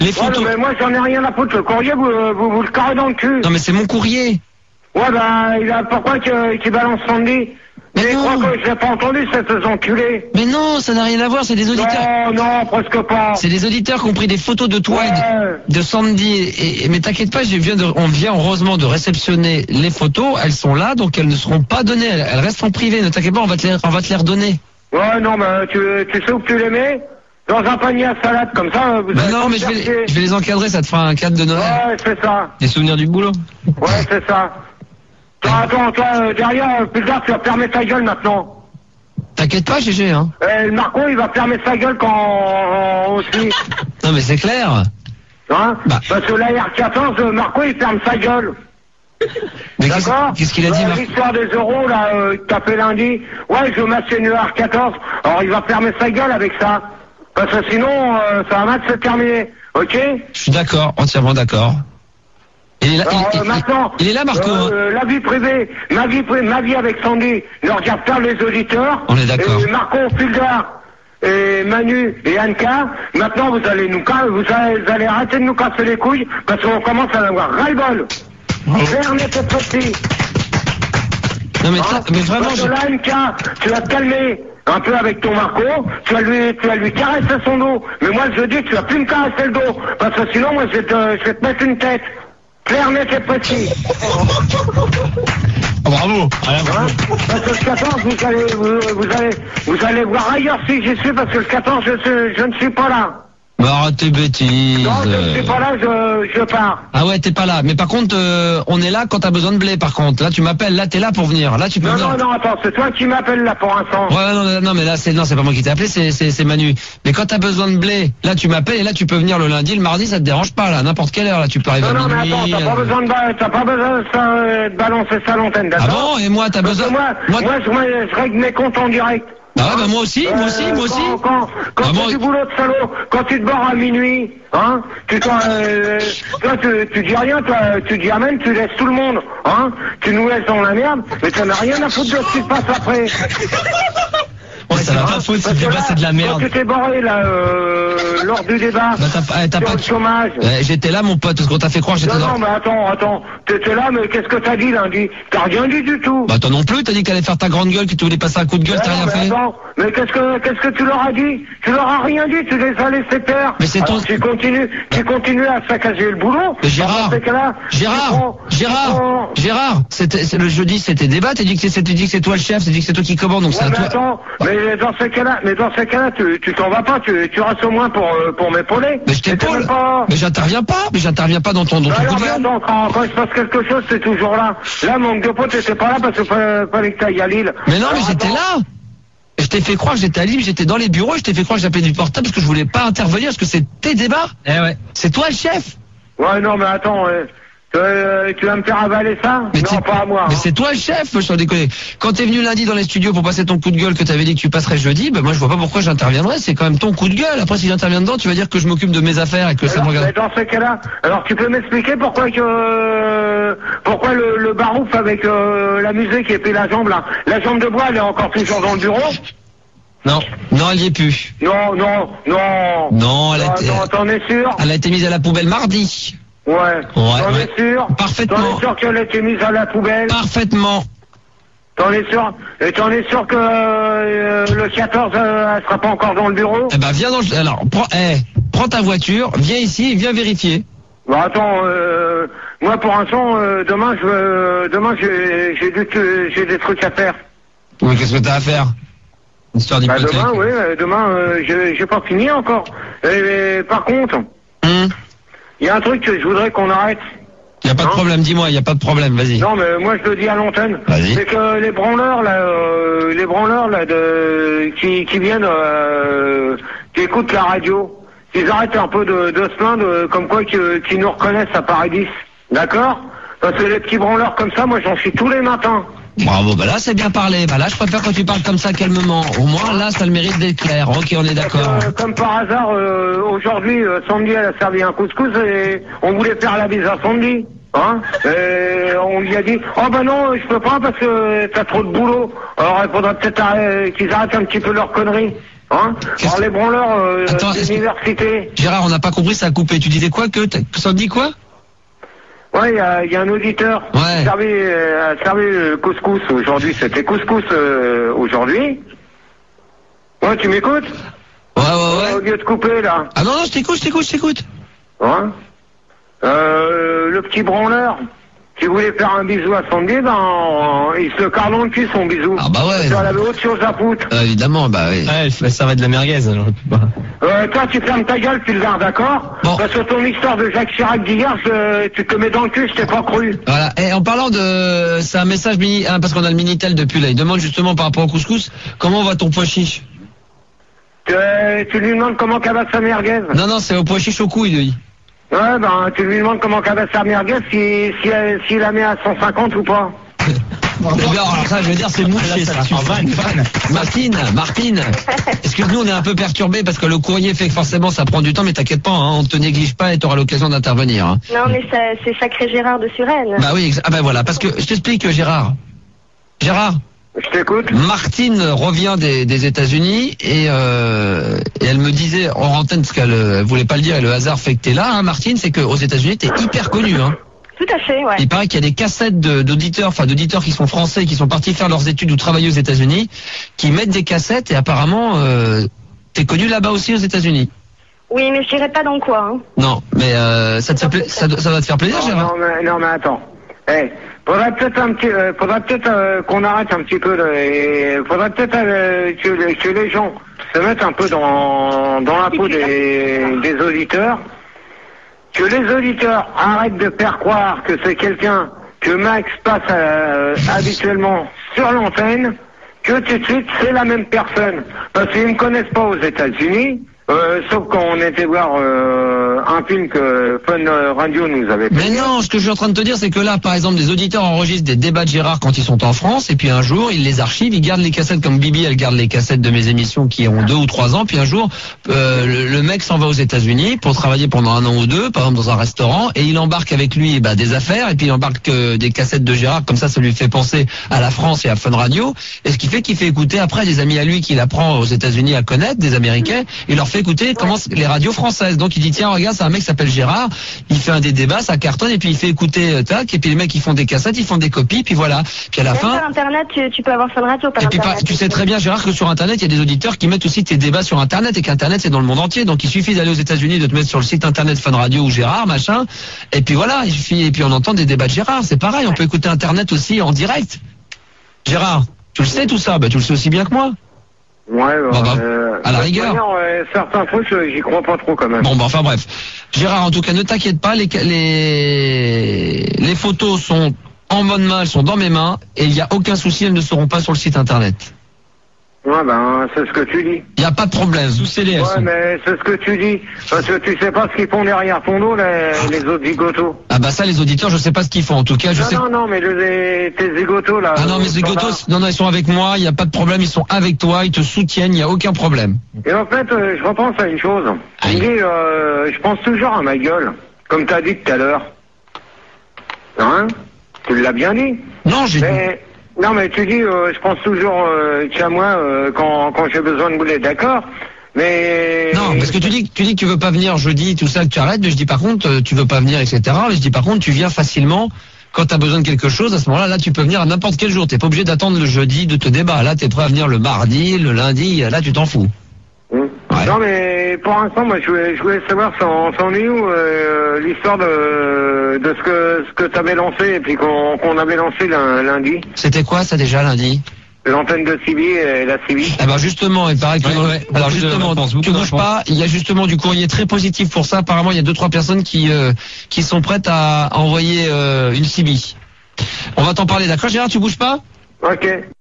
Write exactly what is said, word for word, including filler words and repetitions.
Les photos. Ouais, mais moi j'en ai rien à foutre. Le courrier, vous, vous, vous le carrez dans le cul. Non mais c'est mon courrier. Ouais, bah, il a, pourquoi qu'il qu balance Sandy? Mais je non. crois que je l'ai pas entendu, cette enculée. Mais non, ça n'a rien à voir, c'est des auditeurs. Non, non, presque pas. C'est des auditeurs qui ont pris des photos de toi Ouais. et de, de Sandy. Et, et- mais t'inquiète pas, je viens de, on vient heureusement de réceptionner les photos. Elles sont là, donc elles ne seront pas données. Elles, elles restent en privé. Ne t'inquiète pas, on va te les, on va te les redonner. Ouais, non, mais tu, tu sais où tu les mets? Dans un panier à salade, comme ça, vous Bah allez non, pas mais me je vais, chercher. je vais les encadrer. Ça te fera un cadre de Noël. Ouais, c'est ça. Des souvenirs du boulot. Ouais, c'est ça. Toi, attends, toi, euh, derrière, euh, plus tard, tu vas fermer ta gueule maintenant. T'inquiète pas, G G, hein. Euh, le Marco, il va fermer sa gueule quand on, aussi. Non mais c'est clair. Hein? Bah. Parce que la R quatorze, euh, Marco, il ferme sa gueule. Mais qu'est-ce D'accord? qu'est-ce qu'il a dit, Euh, Marco? L'histoire des euros, là, euh, que t'as fait lundi. Ouais, je masse une R quatorze. Alors, il va fermer sa gueule avec ça. Parce que sinon, euh, ça va mal se terminer. Ok? Je suis d'accord, entièrement d'accord. Il est là, Alors, il, euh, il- maintenant, il est là, Marco. hein. euh, la vie privée, ma vie, pri- ma vie avec Sandy, ne regarde pas les auditeurs. On est d'accord. Et Marco Fulgard, et Manu et Anka, maintenant vous allez nous ca- vous allez, vous allez arrêter de nous casser les couilles parce qu'on commence à en avoir ras-le-bol. Faire n'était précis. Non mais, Hein? ça- mais vraiment, Parce je... que là, Anka, tu vas te calmer un peu avec ton Marco, tu vas lui, tu vas lui caresser son dos. Mais moi, je dis, tu vas plus me caresser le dos. Parce que sinon, moi, je vais te, je vais te mettre une tête. Clair, net et précis. Oh, bravo. Ah, là, Hein? bravo. Parce que le quatorze, vous allez, vous, vous allez, vous allez voir ailleurs si j'y suis, parce que le quatorze, je, suis- je ne suis pas là. Bah, arrête tes bêtises. Non, je ne suis pas là, je, je pars. Ah ouais, t'es pas là. Mais par contre, euh, on est là quand t'as besoin de blé, par contre. Là, tu m'appelles. Là, t'es là pour venir. Là, tu peux Non, venir. non, non, attends, c'est toi qui m'appelles là pour l'instant. Ouais, non, non, non, mais là, c'est, non, c'est pas moi qui t'ai appelé, c'est, c'est, c'est Manu. Mais quand t'as besoin de blé, là, tu m'appelles et là, tu peux venir le lundi, le mardi, ça te dérange pas, là, n'importe quelle heure, là, tu peux arriver Non, non, à mais minuit. attends, t'as pas euh. besoin de, ba- t'as pas besoin de, ça, euh, de balancer ça à l'antenne, Ah d'accord? bon? Et moi, t'as Parce besoin. que moi, moi, moi, je, moi, je règle mes comptes en direct. Ah ouais, bah, moi aussi, moi aussi, Euh, moi aussi. Quand, quand, quand Ah tu bon, fais du boulot de salaud, quand tu te barres à minuit, hein, tu t'en, euh, toi, tu, tu dis rien, toi, tu dis amen, tu laisses tout le monde, hein, tu nous laisses dans la merde, mais t'en as rien à foutre de ce qui se passe après. Oh, ça va pas foutre, ce Parce que débat, là, c'est de la Quand merde. tu t'es barré, là, euh, lors du débat, Bah, t'as pas, t'as sur pas. le chômage. Ouais, j'étais là, mon pote, parce qu'on t'a fait croire que j'étais Non, dans. non, mais attends, attends, t'étais là, mais qu'est-ce que t'as dit lundi? T'as rien dit du tout. Bah, toi non plus, t'as dit que t'allais faire ta grande gueule, que tu voulais passer un coup de gueule, Ouais, t'as rien mais fait. attends, mais qu'est-ce que qu'est-ce que tu leur as dit? Tu leur as rien dit, tu les as laissés faire. Mais c'est ton- Alors, tu continues, tu continues à saccager le boulot. Mais Gérard, Alors, dans ces cas-là, tu Gérard, prends- tu Gérard, prends- Gérard, c'était, c'est le jeudi, c'était débat, t'as dit que c'est, t'as dit que c'est toi le chef, t'as dit que c'est toi qui commande, donc c'est Ouais, à mais toi. attends, mais dans ces cas-là, mais dans ces cas-là, tu tu t'en vas pas, tu tu restes au moins pour euh, pour m'épauler. Mais je Et t'es t'épaule. même pas- Mais j'interviens pas, mais j'interviens pas dans ton, dans ton Alors, coup de mais gueule. attends, quand, quand il se passe quelque chose, c'est toujours là. Là, manque de pote, t'étais pas là parce qu'il fallait, fallait que t'ailles à Lille. Mais non, mais Alors, j'étais attends. là. Je t'ai fait croire que j'étais à Lille, j'étais dans les bureaux, je t'ai fait croire que j'appelais du portable parce que je voulais pas intervenir, parce que c'est tes débats. Eh ouais. C'est toi le chef. Ouais, non, mais attends, euh, euh, tu vas me faire avaler ça? Mais Non, t'es- pas à moi. Mais hein. c'est toi le chef, je t'en déconne. Quand t'es venu lundi dans les studios pour passer ton coup de gueule que t'avais dit que tu passerais jeudi, ben moi je vois pas pourquoi j'interviendrais, c'est quand même ton coup de gueule. Après si j'interviens dedans, tu vas dire que je m'occupe de mes affaires et que ça me Alors, mais regarde. dans ce cas-là, alors tu peux m'expliquer pourquoi que euh, pourquoi le, le barouf avec euh, la musique et puis la jambe là, la jambe de bois elle est encore toujours dans le bureau? Non, non, elle y est plus. Non, non, non. Non, elle a Non, été, non, t'en es sûr? elle a été mise à la poubelle mardi. Ouais. T'en ouais. es sûr? Parfaitement. T'en es sûr qu'elle a été mise à la poubelle? Parfaitement. T'en es sûr? Et t'en es sûr que euh, le quatorze euh, elle sera pas encore dans le bureau? Eh ben viens dans le... Alors, prends, eh, prends ta voiture, viens ici, viens vérifier. Bon, attends, euh, moi pour l'instant, euh, demain je veux, demain j'ai j'ai du- j'ai des trucs à faire. Mais qu'est-ce que t'as à faire? Une histoire Bah d'hypothèque. demain, oui, euh, demain, euh, j'ai j'ai pas fini encore. Et, et, par contre, Hum, il y a un truc que je voudrais qu'on arrête. y a pas de Non. problème, dis-moi, y a pas de problème, vas-y. Non, mais moi je le dis à l'antenne. Vas-y. C'est que les branleurs là, euh, les branleurs là de qui qui viennent, euh, qui écoutent la radio, qu'ils arrêtent un peu de, de se plaindre, euh, comme quoi que- qu'ils nous reconnaissent à Paradis. D'accord? Parce que les petits branleurs comme ça, moi j'en suis tous les matins. Bravo, bah là c'est bien parlé. Bah là je préfère quand tu parles comme ça calmement. Au moins là ça a le mérite d'être clair. Ok, on est d'accord. Euh, comme par hasard, euh, aujourd'hui, euh, Sandy elle a servi un couscous et on voulait faire la bise à Sandy. Hein, et on lui a dit, oh ben non, je peux pas parce que t'as trop de boulot. Alors il faudrait peut-être arrêter- qu'ils arrêtent un petit peu leurs conneries. Hein? Qu'est-ce Alors que- les branleurs euh, Attends, est-ce que- d'université. Gérard, on n'a pas compris, ça a coupé. Tu disais quoi que t'as- que ça me dit quoi? Ouais, il y a, y a un auditeur Ouais. qui servait, euh, a servi le couscous aujourd'hui. C'était couscous euh, aujourd'hui. Ouais, tu m'écoutes? Ouais, ouais, Au ouais. lieu de couper là. Ah non, non, je t'écoute, je t'écoute, je t'écoute. Ouais. Euh, le petit branleur qui voulait faire un bisou à son ben en- il se carre dans le cul son bisou. Ah bah ouais. Parce qu'elle avait autre chose à foutre. Euh, évidemment, bah oui. Ouais, elle fait- ça va de la merguez. Alors, bah. Euh, toi, tu fermes ta gueule, tu le verres, d'accord? Bon. Parce que ton histoire de Jacques Chirac d'hier, je- tu te mets dans le cul, je t'ai pas cru. Voilà. Et en parlant de, c'est un message mini, hein, parce qu'on a le Minitel depuis là. Il demande justement par rapport au couscous, comment va ton pois chiche? Tu, tu lui demandes comment qu'elle va sa merguez. Non, non, c'est au pois chiche au cou, il dit. Ouais, ben, tu lui demandes comment qu'elle va sa merguez, si, si, elle- si la met à cent cinquante ou pas. Eh bien, alors ça, je veux dire, c'est mouché, ça. En vanne, vanne. Martine, Martine, excuse-nous, on est un peu perturbés parce que le courrier fait que forcément ça prend du temps, mais t'inquiète pas, hein, on te néglige pas et t'auras l'occasion d'intervenir. Hein. Non, mais ça, c'est Sacré Gérard de Suresnes. Bah oui, exa- ah bah voilà, parce que je t'explique, Gérard. Gérard, Je t'écoute. Martine revient des, des États-Unis et, euh, et elle me disait en antenne, parce qu'elle euh, voulait pas le dire et le hasard fait que t'es là, hein, Martine, c'est qu'aux États-Unis t'es hyper connu. Hein. Tout à fait, ouais. Il paraît qu'il y a des cassettes de- d'auditeurs, enfin d'auditeurs qui sont français, qui sont partis faire leurs études ou travailler aux États-Unis, qui mettent des cassettes et apparemment euh, t'es connu là-bas aussi aux États-Unis. Oui, mais je dirais pas dans quoi. Hein. Non, mais euh, ça, te fait pla- ça, doit- ça va te faire plaisir, Non, Gérard. non, mais, non, mais attends. Eh, faudrait peut-être un petit, euh, faudrait peut-être euh, qu'on arrête un petit peu. Le, et faudrait peut-être euh, que, les- que les gens se mettent un peu dans dans la peau des, des auditeurs. Que les auditeurs arrêtent de faire croire que c'est quelqu'un que Max passe euh, habituellement sur l'antenne, que tout de suite c'est la même personne. Parce qu'ils ne connaissent pas aux États-Unis. Euh, sauf quand on était voir euh, un film que Fun Radio nous avait fait. Mais non, ce que je suis en train de te dire, c'est que là, par exemple, des auditeurs enregistrent des débats de Gérard quand ils sont en France, et puis un jour, ils les archivent, ils gardent les cassettes comme Bibi, elle garde les cassettes de mes émissions qui ont deux ou trois ans, puis un jour, euh, le, le mec s'en va aux États-Unis pour travailler pendant un an ou deux, par exemple dans un restaurant, et il embarque avec lui bah, des affaires, et puis il embarque euh, des cassettes de Gérard, comme ça, ça lui fait penser à la France et à Fun Radio, et ce qui fait qu'il fait écouter après des amis à lui qu'il apprend aux États-Unis à connaître, des Américains, il leur fait écouter comment les radios françaises. Donc il dit tiens regarde, c'est un mec qui s'appelle Gérard, il fait un des débats, ça cartonne, et puis il fait écouter euh, tac, et puis les mecs ils font des cassettes, ils font des copies, puis voilà. Puis à la Même fin. par Internet, tu, tu peux avoir Fun Radio par Et puis Internet. par- tu sais très bien Gérard que sur Internet il y a des auditeurs qui mettent aussi tes débats sur Internet, et qu'Internet c'est dans le monde entier, donc il suffit d'aller aux États-Unis, de te mettre sur le site Internet Fun Radio ou Gérard machin, et puis voilà, il suffit, et puis on entend des débats de Gérard, c'est pareil, on peut écouter Internet aussi en direct. Gérard, tu le sais tout ça, bah tu le sais aussi bien que moi. Ouais, Bah, bah, euh, à la de toute rigueur. manière, ouais, certains trucs, euh, j'y crois pas trop quand même. Bon, bah, enfin bref. Gérard, en tout cas, ne t'inquiète pas, les, les, les photos sont en bonne main, elles sont dans mes mains, et il n'y a aucun souci, elles ne seront pas sur le site internet. Ouais, ben, c'est ce que tu dis. Il n'y a pas de problème. Sous scellé, elles Ouais, sont. mais c'est ce que tu dis. Parce que tu sais pas ce qu'ils font derrière ton dos, les, les autres zigotos. Ah bah ça, les auditeurs, je sais pas ce qu'ils font. En tout cas, je Non, sais. non, non, mais les, tes zigotos, là. Ah non, mes euh, zigotos, non, non, ils sont avec moi, il n'y a pas de problème, ils sont avec toi, ils te soutiennent, il n'y a aucun problème. Et en fait, euh, je repense à une chose. Aïe. Il me dit, euh, je pense toujours à ma gueule. Comme t'as dit tout à l'heure. Hein? Tu l'as bien dit. Non, j'ai Mais, non, mais tu dis, euh, je pense toujours euh, qu'à moi euh, quand, quand j'ai besoin de bouler, d'accord. Mais... Non, parce que tu dis, tu dis que tu veux pas venir jeudi, tout ça, que tu arrêtes, mais je dis par contre, euh, tu veux pas venir, et cetera. Mais je dis par contre, tu viens facilement quand tu as besoin de quelque chose. À ce moment-là, là, tu peux venir à n'importe quel jour. T'es pas obligé d'attendre le jeudi de te débat. Là, t'es prêt à venir le mardi, le lundi. Là, tu t'en fous. Hum. Ouais. Non, mais pour l'instant, moi, je voulais, je voulais savoir s'en s'en est où euh, l'histoire de, de ce que ce que t'avais lancé et puis qu'on qu'on avait lancé lun- lundi. C'était quoi ça déjà lundi? L'antenne de Civi et la Civi. Eh ben justement, il paraît que Ouais, ouais. alors Beaucoup de justement, réponses, beaucoup tu de bouges réponses. pas. Il y a justement du courrier très positif pour ça. Apparemment, il y a deux trois personnes qui euh, qui sont prêtes à envoyer euh, une C B. On va t'en parler, d'accord, Gérard? Tu bouges pas? Ok.